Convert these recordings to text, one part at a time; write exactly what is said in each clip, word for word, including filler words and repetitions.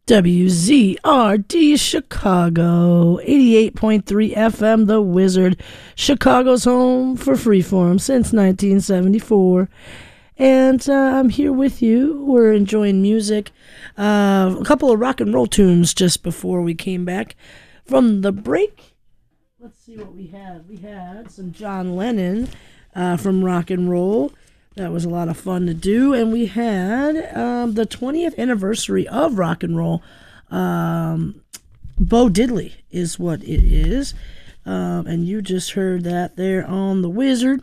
W Z R D Chicago, eighty-eight point three F M, The Wizard, Chicago's home for freeform since nineteen seventy-four. And uh, I'm here with you. We're enjoying music. Uh, a couple of rock and roll tunes just before we came back from the break. Let's see what we had. We had some John Lennon uh, from rock and roll. That was a lot of fun to do. And we had um, the twentieth anniversary of rock and roll. Um, Bo Diddley is what it is. Um, and you just heard that there on The Wizard.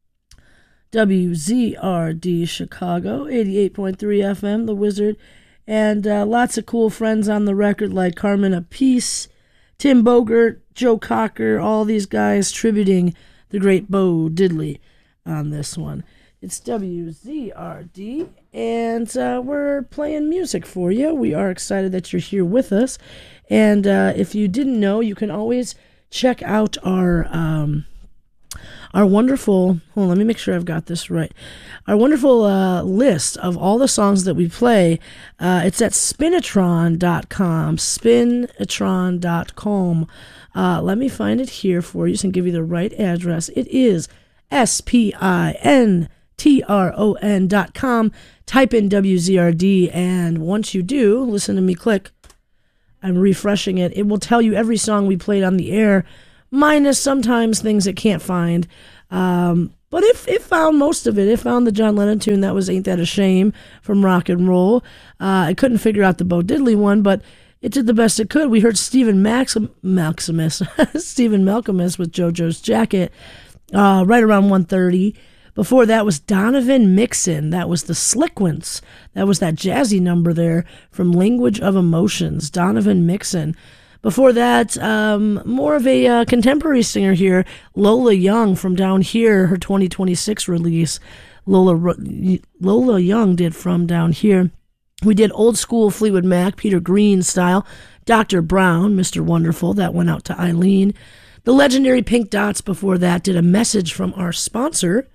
W Z R D Chicago, eighty-eight point three F M, The Wizard. And uh, lots of cool friends on the record like Carmen Appice, Tim Bogert, Joe Cocker, all these guys tributing the great Bo Diddley on this one. It's W Z R D, and uh, we're playing music for you. We are excited that you're here with us. And uh, if you didn't know, you can always check out our um, our wonderful, hold on, let me make sure I've got this right, our wonderful uh, list of all the songs that we play. Uh, it's at spinatron dot com, spinatron dot com. Uh, let me find it here for you so I can give you the right address. It is S P I N T R O N dot com. Type in W Z R D, and once you do, listen to me click. I'm refreshing it. It will tell you every song we played on the air, minus sometimes things it can't find. Um, but it, it found most of it. It found the John Lennon tune that was Ain't That a Shame from rock and roll. Uh, I couldn't figure out the Bo Diddley one, but it did the best it could. We heard Stephen Maxim, Maximus, Stephen Malcolmus with JoJo's Jacket uh, right around one thirty. Before that was Donovan Mixon. That was the Slickwins. That was that jazzy number there from Language of Emotions, Donovan Mixon. Before that, um, more of a uh, contemporary singer here, Lola Young from Down Here, her twenty twenty-six release. Lola Lola Young did From Down Here. We did old school Fleetwood Mac, Peter Green style. Doctor Brown, Mister Wonderful, that went out to Eileen. The legendary Pink Dots before that did A Message from Our Sponsor.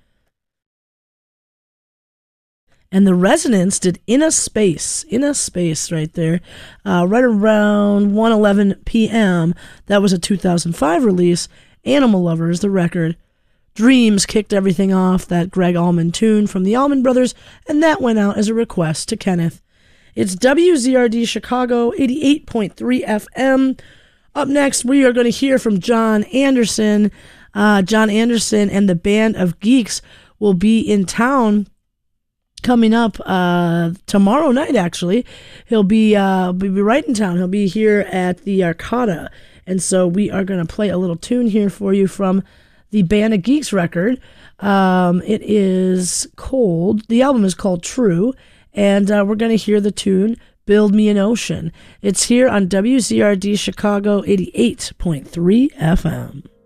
And the Resonance did In a Space, In a Space right there, uh, right around one eleven p.m. That was a two thousand five release. Animal Lovers, the record. Dreams kicked everything off, that Greg Allman tune from the Allman Brothers, and that went out as a request to Kenneth. It's W Z R D Chicago, eighty-eight point three F M. Up next, we are going to hear from John Anderson. Uh, John Anderson and the Band of Geeks will be in town coming up uh, tomorrow night, actually. He'll be, uh, be right in town. He'll be here at the Arcada. And so we are going to play a little tune here for you from the Band of Geeks record. Um, it is called, the album is called True, and uh, we're going to hear the tune Build Me an Ocean. It's here on W Z R D Chicago, eighty-eight point three F M.